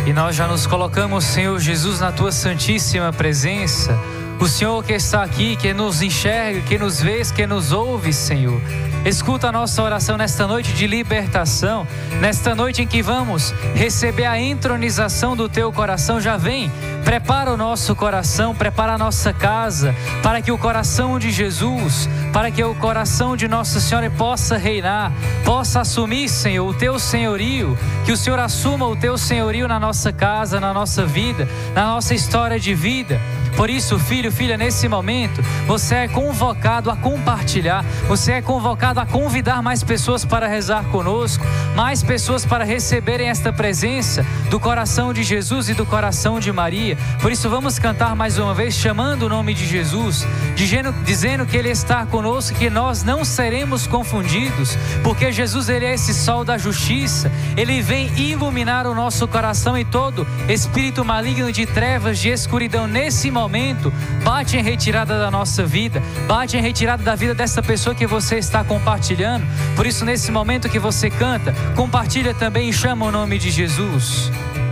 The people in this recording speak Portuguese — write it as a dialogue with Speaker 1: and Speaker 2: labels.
Speaker 1: E nós já nos colocamos, Senhor Jesus, na Tua santíssima presença. O Senhor que está aqui, que nos enxerga, que nos vê, que nos ouve, Senhor. Escuta a nossa oração nesta noite de libertação, nesta noite em que vamos receber a entronização do Teu coração. Já vem, prepara o nosso coração, prepara a nossa casa, para que o coração de Jesus, para que o coração de Nossa Senhora possa reinar, possa assumir, Senhor, o Teu senhorio, que o Senhor assuma o Teu senhorio na nossa casa, na nossa vida, na nossa história de vida. Por isso, filho, filha, nesse momento, você é convocado a compartilhar, você é convocado a convidar mais pessoas para rezar conosco, mais pessoas para receberem esta presença do coração de Jesus e do coração de Maria. Por isso, vamos cantar mais uma vez, chamando o nome de Jesus, dizendo que Ele está conosco, que nós não seremos confundidos, porque Jesus, Ele é esse sol da justiça, Ele vem iluminar o nosso coração, e todo espírito maligno de trevas, de escuridão, nesse momento, bate em retirada da nossa vida, bate em retirada da vida dessa pessoa que você está compartilhando. Por isso, nesse momento que você canta, compartilha também e chama o nome de Jesus.